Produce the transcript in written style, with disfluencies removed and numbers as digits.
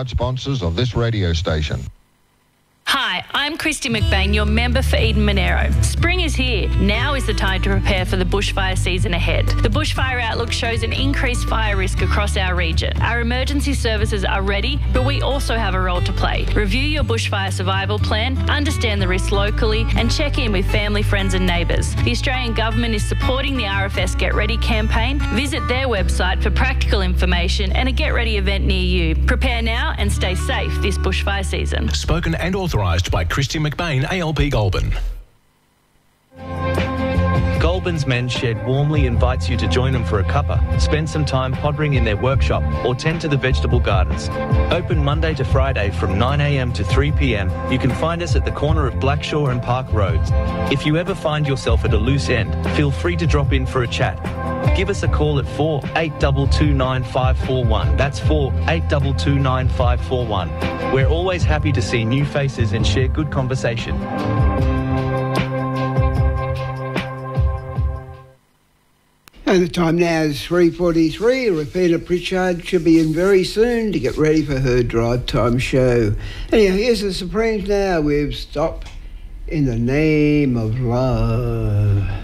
proud sponsors of this radio station. Hi, I'm Christy McBain, your member for Eden Monero. Spring is here. Now is the time to prepare for the bushfire season ahead. The Bushfire Outlook shows an increased fire risk across our region. Our emergency services are ready, but we also have a role to play. Review your bushfire survival plan, understand the risks locally, and check in with family, friends and neighbours. The Australian Government is supporting the RFS Get Ready campaign. Visit their website for practical information and a Get Ready event near you. Prepare now and stay safe this bushfire season. Spoken and authorised by Christy McBain, ALP Goulburn. Goulburn's Men's Shed warmly invites you to join them for a cuppa, spend some time pottering in their workshop or tend to the vegetable gardens. Open Monday to Friday from 9 a.m. to 3 p.m. You can find us at the corner of Blackshaw and Park Roads. If you ever find yourself at a loose end, feel free to drop in for a chat. Give us a call at 48229541. That's 48229541. We're always happy to see new faces and share good conversation. And the time now is 3:43. Rapina Pritchard should be in very soon to get ready for her drive time show. Anyhow, here's the Supremes now with Stop in the Name of Love.